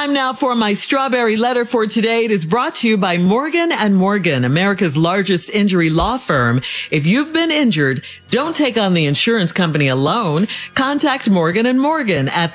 Time now for my strawberry letter for today. It is brought to you by Morgan & Morgan, America's largest injury law firm. If you've been injured, don't take on the insurance company alone. Contact Morgan & Morgan at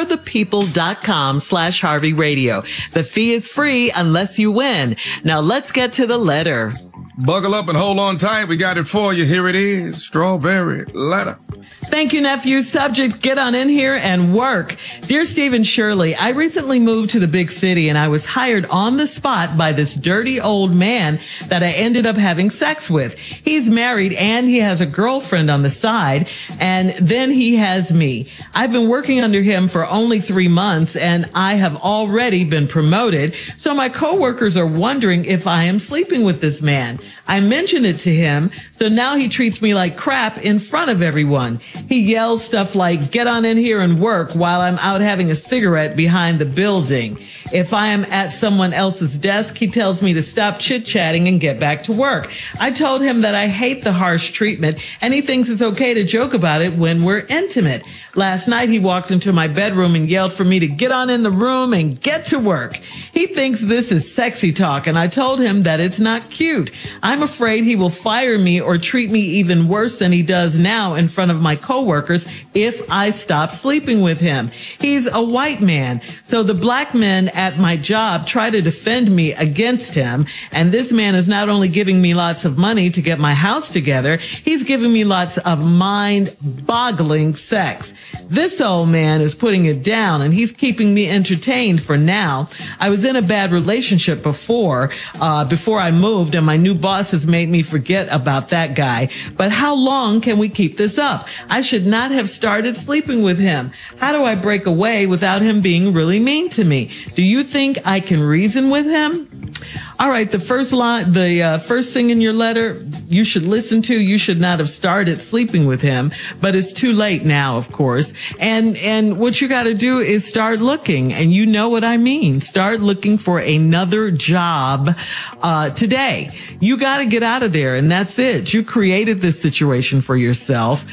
forthepeople.com/Harvey Radio. The fee is free unless you win. Now let's get to the letter. Buckle up and hold on tight. We got it for you. Here it is. Strawberry letter. Thank you, nephew. Subject, get on in here and work. Dear Steve and Shirley, I recently moved to the big city and I was hired on the spot by this dirty old man that I ended up having sex with. He's married and he has a girlfriend on the side, and then he has me. I've been working under him for only 3 months and I have already been promoted. So my coworkers are wondering if I am sleeping with this man. I mentioned it to him, so now he treats me like crap in front of everyone. He yells stuff like, get on in here and work, while I'm out having a cigarette behind the building. If I am at someone else's desk, he tells me to stop chit-chatting and get back to work. I told him that I hate the harsh treatment, and he thinks it's okay to joke about it when we're intimate. Last night, he walked into my bedroom and yelled for me to get on in the room and get to work. He thinks this is sexy talk, and I told him that it's not cute. I'm afraid he will fire me or treat me even worse than he does now in front of my coworkers if I stop sleeping with him. He's a white man, so the black men at my job try to defend me against him, and this man is not only giving me lots of money to get my house together, he's giving me lots of mind-boggling sex. This old man is putting it down, and he's keeping me entertained for now. I was in a bad relationship before I moved, and my new boss has made me forget about that guy. But how long can we keep this up? I should not have started sleeping with him. How do I break away without him being really mean to me? Do you think I can reason with him? All right, the first thing in your letter you should listen to, you should not have started sleeping with him, but it's too late now, of course. And what you got to do is start looking, and you know what I mean. Start looking for another job today. You got to get out of there, and that's it. You created this situation for yourself.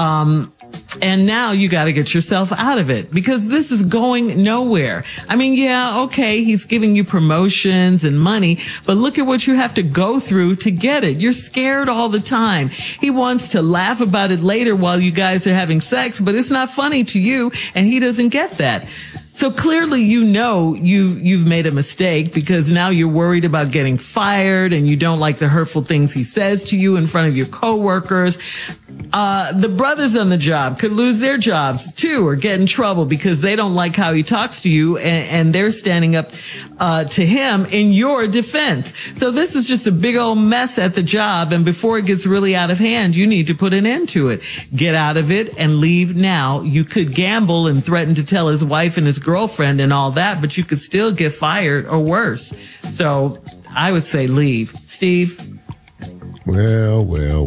And now you got to get yourself out of it, because this is going nowhere. I mean, yeah, okay, he's giving you promotions and money, but look at what you have to go through to get it. You're scared all the time. He wants to laugh about it later while you guys are having sex, but it's not funny to you, and he doesn't get that. So clearly, you know, you've made a mistake, because now you're worried about getting fired and you don't like the hurtful things he says to you in front of your coworkers. The brothers on the job could lose their jobs too, or get in trouble because they don't like how he talks to you, and they're standing up to him in your defense. So this is just a big old mess at the job, and before it gets really out of hand, you need to put an end to it. Get out of it and leave now. You could gamble and threaten to tell his wife and his girlfriend and all that, but you could still get fired or worse. So I would say leave. Steve? Well.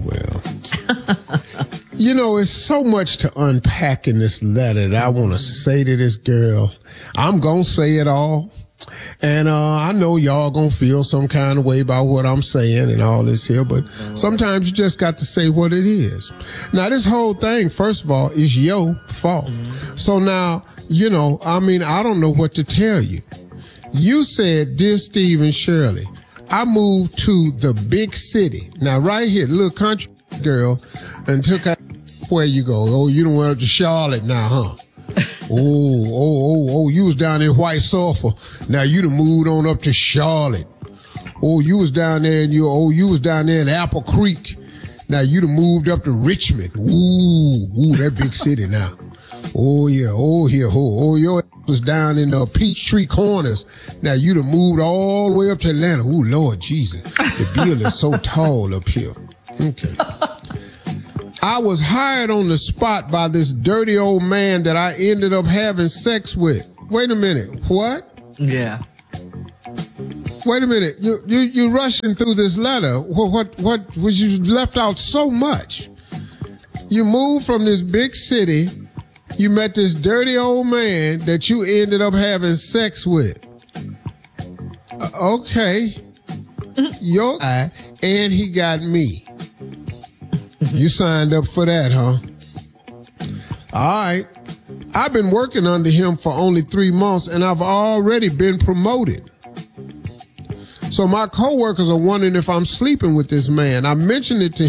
You know, it's so much to unpack in this letter that I want to say to this girl. I'm going to say it all. And I know y'all going to feel some kind of way about what I'm saying and all this here, but sometimes you just got to say what it is. Now, this whole thing, first of all, is your fault. So now, you know, I mean, I don't know what to tell you. You said, dear Steve and Shirley, I moved to the big city. Now, right here, the little country girl, and took her, where you go? Oh, you done went up to Charlotte now, huh? Oh, you was down in White Sulphur. Now you done moved on up to Charlotte. Oh, you was down there in Apple Creek. Now you done moved up to Richmond. Ooh, that big city now. Oh yeah, your was down in the Peachtree Corners. Now you done moved all the way up to Atlanta. Ooh, Lord Jesus. The bill is so tall up here. Okay. I was hired on the spot by this dirty old man that I ended up having sex with. Wait a minute. What? Yeah. Wait a minute. You rushing through this letter. What was you left out so much? You moved from this big city. You met this dirty old man that you ended up having sex with. Okay. Your guy, and he got me. You signed up for that, huh? All right. I've been working under him for only 3 months and I've already been promoted. So my coworkers are wondering if I'm sleeping with this man. I mentioned it to